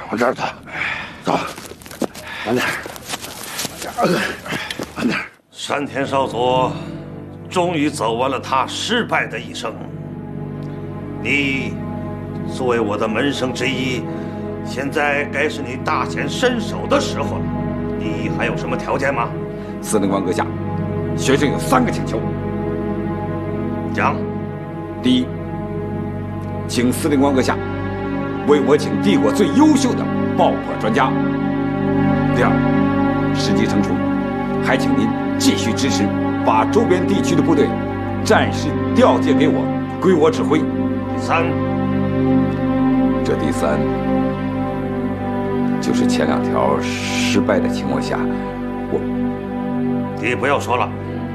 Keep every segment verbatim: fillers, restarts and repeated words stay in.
往这儿走，走，慢点，慢点，慢点。 山田少佐终于走完了他失败的一生。你作为我的门生之一，现在该是你大显身手的时候了。你还有什么条件吗？ 司令官阁下，学生有三个请求。 讲。 第一，请司令官阁下为我请帝国最优秀的爆破专家。第二，时机成熟，还请您继续支持，把周边地区的部队暂时调借给我，归我指挥。 第三， 这第三就是前两条失败的情况下，我你不要说了。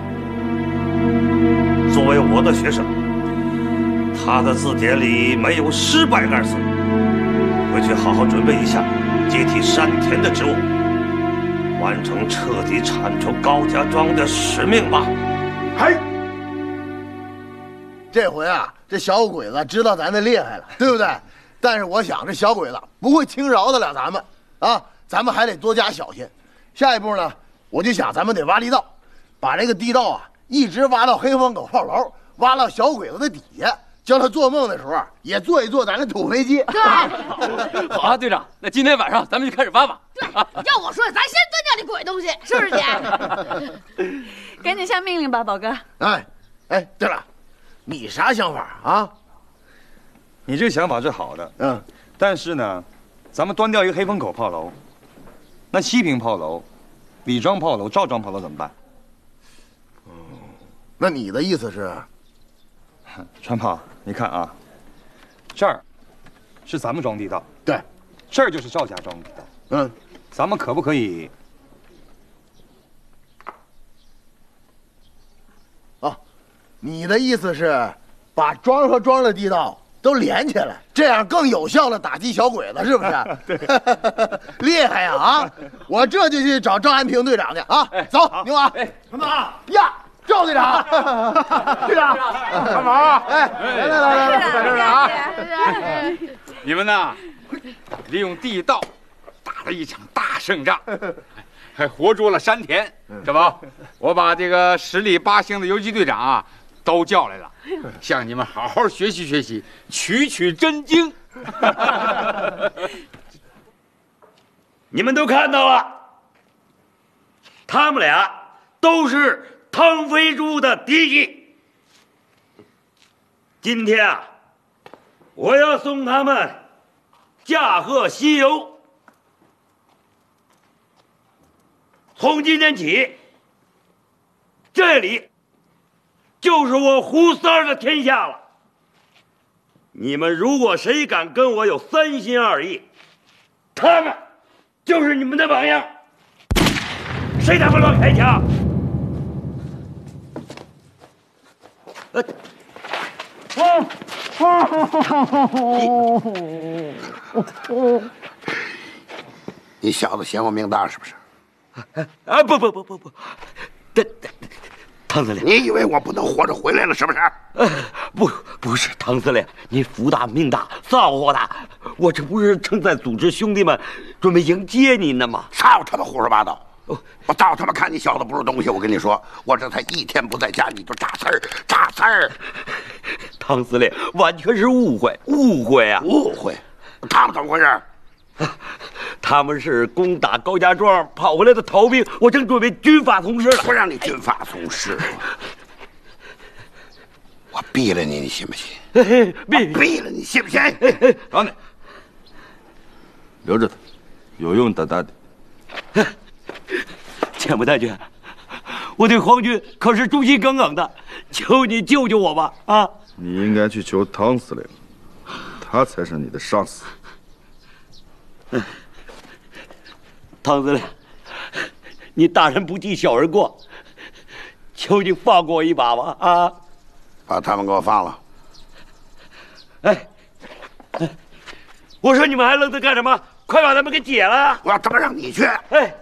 作为我的学生，他的字典里没有失败二字。回去好好准备一下，接替山田的职务，完成彻底铲除高家庄的使命吧。 嗨，这回啊，这小鬼子知道咱的厉害了，对不对？但是我想，这小鬼子不会轻饶得了咱们啊，咱们还得多加小心。下一步呢，我就想咱们得挖地道，把这个地道啊一直挖到黑风口炮楼，挖到小鬼子的底下，叫他做梦的时候啊也坐一坐咱的土飞机。 对，好啊，队长，那今天晚上咱们就开始挖吧。 对，要我说，咱先端掉这鬼东西，是不是姐？ 赶紧下命令吧，宝哥。 哎，哎，对了，你啥想法啊？ 你这个想法是好的， 嗯， 但是呢，咱们端掉一个黑风口炮楼，那西平炮楼、李庄炮楼、赵庄炮楼怎么办？ 哦，那你的意思是？ 川炮，你看啊，这儿是咱们庄地道， 对， 这儿就是赵家庄地道， 嗯， 咱们可不可以？ 哦，你的意思是把庄和庄的地道都连起来，这样更有效的打击小鬼子，是不是？对，厉害呀啊！我这就去找赵安平队长去啊！走，牛娃， 哎， 什么呀？赵队长，队长，干嘛？哎，来来来来来，在这儿啊！ 你们呐，利用地道打了一场大胜仗，还活捉了山田，这不，我把这个十里八乡的游击队长啊都叫来了，向你们好好学习学习，取取真经。 你们都看到了，他们俩都是汤飞珠的嫡系。今天啊，我要送他们驾鹤西游。从今天起，这里就是我胡三儿的天下了。你们如果谁敢跟我有三心二意，他们就是你们的榜样。谁他妈乱开枪？呃， 你小子嫌我命大是不是？ 啊不不不不不，这汤司令， 你以为我不能活着回来了是不是？ 呃，不不是汤司令，你福大命大，造化大，我这不是正在组织兄弟们准备迎接您呢吗？ 少他妈胡说八道！我倒他妈看你小子不是东西！我跟你说，我这才一天不在家，你就炸刺儿，炸刺儿！ 汤司令，完全是误会，误会啊！ 误会？他们怎么回事？ 他们是攻打高家庄跑回来的逃兵，我正准备军法从事了。 不让你军法从事，我毙了你，你信不信？ 毙毙了你，信不信？ 老奶，留着他，有用的打的。 前部太君，我对皇军可是忠心耿耿的，求你救救我吧！啊！ 你应该去求汤司令，他才是你的上司。 汤司令，你大人不计小人过，求你放过我一把吧！啊！ 把他们给我放了。 哎，哎，我说你们还愣着干什么？快把他们给解了！ 我要他妈让你去！ 哎，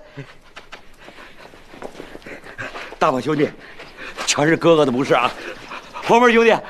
大宝兄弟，全是哥哥的不是啊！黄门兄弟，